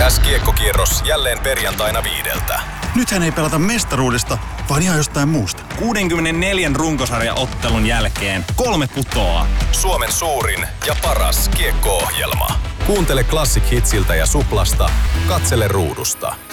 NS-kiekkokierros jälleen perjantaina 5. Nythän ei pelata mestaruudesta, vaan ihan jostain muusta. 64 runkosarjaottelun jälkeen 3 putoaa. Suomen suurin ja paras kiekko-ohjelma. Kuuntele Classic Hitsiltä ja Suplasta. Katsele ruudusta.